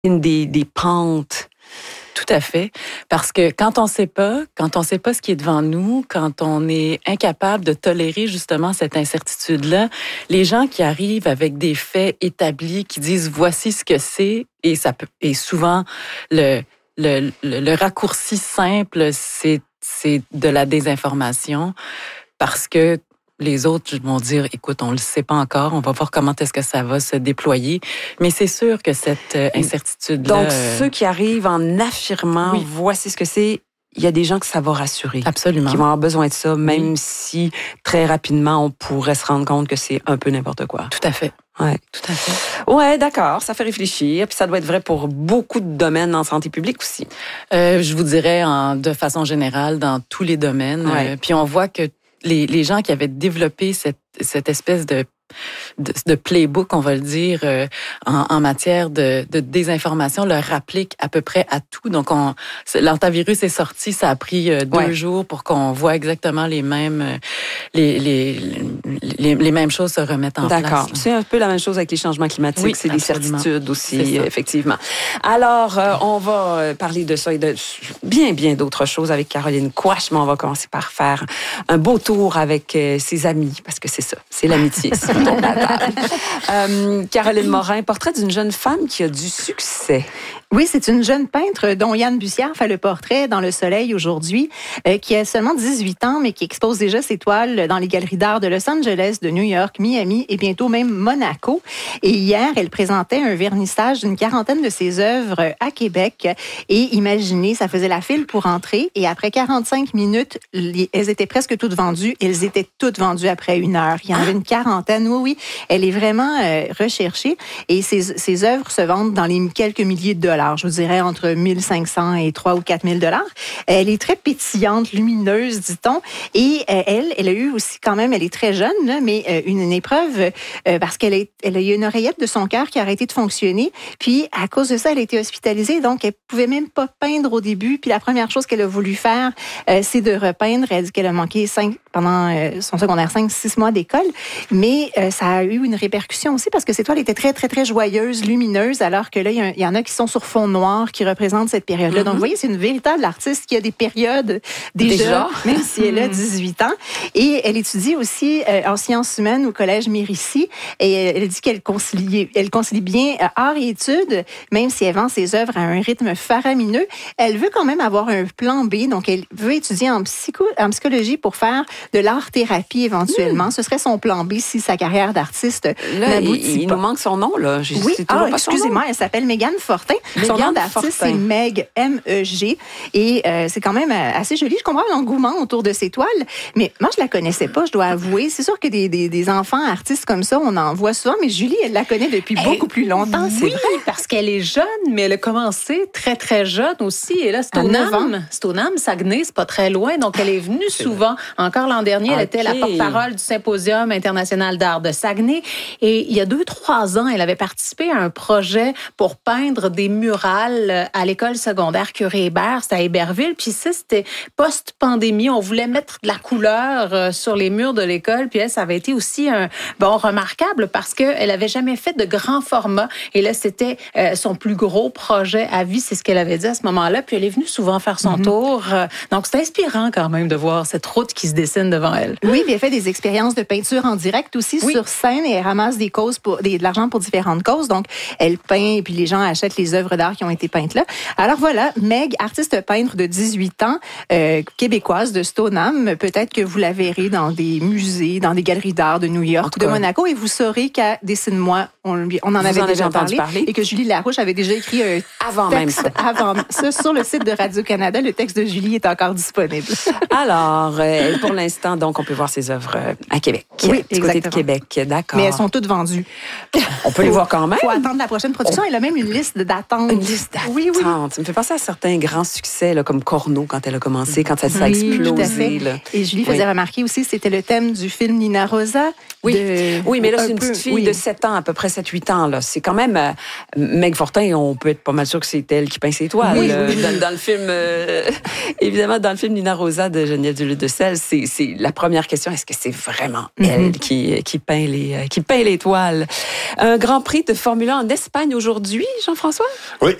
des pentes. Tout à fait. Parce que quand on sait pas ce qui est devant nous, quand on est incapable de tolérer justement cette incertitude-là, les gens qui arrivent avec des faits établis, qui disent voici ce que c'est, et souvent le raccourci simple, c'est de la désinformation, parce que les autres vont dire, écoute, on le sait pas encore, on va voir comment est-ce que ça va se déployer. Mais c'est sûr que cette incertitude-là... Donc, ceux qui arrivent en affirmant, voici ce que c'est, il y a des gens que ça va rassurer. Absolument. Qui vont avoir besoin de ça, même si très rapidement, on pourrait se rendre compte que c'est un peu n'importe quoi. Tout à fait. Ouais. Tout à fait. Ouais, d'accord. Ça fait réfléchir. Puis ça doit être vrai pour beaucoup de domaines en santé publique aussi. Je vous dirais, de façon générale, dans tous les domaines. Ouais. Puis on voit que les gens qui avaient développé cette espèce de playbook, on va le dire, en matière de désinformation, le rapplique à peu près à tout. Donc, l'antivirus est sorti, ça a pris 2 jours pour qu'on voit exactement les mêmes choses se remettre en place. D'accord. C'est un peu la même chose avec les changements climatiques. Oui, c'est des absolument. certitudes aussi, effectivement. Alors, on va parler de ça et de bien d'autres choses avec Caroline Quach, mais on va commencer par faire un beau tour avec ses amis, parce que c'est ça, c'est l'amitié. Caroline Morin, portrait d'une jeune femme qui a du succès. Oui, c'est une jeune peintre dont Yann Bussière fait le portrait dans Le Soleil aujourd'hui, qui a seulement 18 ans, mais qui expose déjà ses toiles dans les galeries d'art de Los Angeles, de New York, Miami et bientôt même Monaco. Et hier, elle présentait un vernissage d'une 40aine de ses œuvres à Québec. Et imaginez, ça faisait la file pour entrer. Et après 45 minutes, elles étaient presque toutes vendues. Elles étaient toutes vendues après 1 heure. Il y en avait une 40aine. Oui. Elle est vraiment recherchée. Et ses œuvres se vendent dans les quelques milliers de dollars. Je vous dirais entre 1500 et 3 ou 4000 dollars. Elle est très pétillante, lumineuse, dit-on. Et elle a eu aussi quand même, elle est très jeune, là, mais une épreuve parce qu'elle a eu une oreillette de son cœur qui a arrêté de fonctionner. Puis à cause de ça, elle a été hospitalisée. Donc elle pouvait même pas peindre au début. Puis la première chose qu'elle a voulu faire, c'est de repeindre. Elle a dit qu'elle a manqué pendant son secondaire 5-6 mois d'école. Mais ça a eu une répercussion aussi parce que ses toiles étaient très, très, très joyeuses, lumineuses, alors que là, il y en a qui sont sur fond noir qui représente cette période-là. Donc, vous voyez, c'est une véritable artiste qui a des périodes déjà. Même si elle a 18 ans. Et elle étudie aussi en sciences humaines au Collège Mérissi. Et elle dit qu'elle concilie bien art et études, même si elle vend ses œuvres à un rythme faramineux. Elle veut quand même avoir un plan B. Donc, elle veut étudier en psychologie pour faire de l'art-thérapie éventuellement. Ce serait son plan B si sa carrière d'artiste n'aboutit pas. Il nous manque son nom, là. Oui, excusez-moi, elle s'appelle Mégane Fortin. Son nom d'artiste, c'est Meg, M-E-G. Et c'est quand même assez joli. Je comprends l'engouement autour de ses toiles, mais moi, je la connaissais pas, je dois avouer. C'est sûr que des enfants artistes comme ça, on en voit souvent, mais Julie, elle la connaît depuis beaucoup plus longtemps, c'est vrai. Parce qu'elle est jeune, mais elle a commencé très, très jeune aussi. Et là, c'est au NAM, Saguenay, c'est pas très loin. Donc, elle est venue souvent. Encore l'an dernier, elle était la porte-parole du Symposium international d'art de Saguenay. Et il y a 2-3 ans, elle avait participé à un projet pour peindre des murales à l'école secondaire Curie-Hébert, c'était à Héberville. Puis ça, c'était post-pandémie. On voulait mettre de la couleur sur les murs de l'école. Puis elle, ça avait été aussi remarquable parce qu'elle avait jamais fait de grand format. Et là, c'était son plus gros projet à vie. C'est ce qu'elle avait dit à ce moment-là. Puis elle est venue souvent faire son tour. Donc, c'est inspirant quand même de voir cette route qui se dessine devant elle. Oui, puis elle fait des expériences de peinture en direct aussi sur scène et elle ramasse de l'argent pour différentes causes. Donc, elle peint et puis les gens achètent les œuvres d'art qui ont été peintes là. Alors voilà, Meg, artiste peintre de 18 ans, québécoise de Stoneham. Peut-être que vous la verrez dans des musées, dans des galeries d'art de New York ou de Monaco et vous saurez qu'à Dessine-moi, on en avait déjà entendu parler et que Julie Larouche avait déjà écrit un texte avant ça sur le site de Radio-Canada. Le texte de Julie est encore disponible. Alors, pour l'instant, donc, on peut voir ses œuvres à Québec. Oui, du côté de Québec, d'accord. Mais elles sont toutes vendues. On peut les voir quand même. Il faut attendre la prochaine production. Elle a même une liste d'attente. Une liste d'attente. Oui. Ça me fait penser à certains grands succès, là, comme Corneau, quand elle a commencé, quand ça a explosé. Tout à fait. Là. Et Julie faisait remarquer aussi, c'était le thème du film Nina Rosa. Oui, mais là, c'est une petite fille de 7 ans, à peu près 7-8 ans. Là. C'est quand même... Meg Fortin, on peut être pas mal sûr que c'est elle qui peint ses toiles. Oui. Dans le film... évidemment, dans le film Nina Rosa de Geneviève Duluth de Celles, c'est la première question, est-ce que c'est vraiment elle qui peint les toiles. Un Grand Prix de Formule 1 en Espagne aujourd'hui, Jean-François? Oui,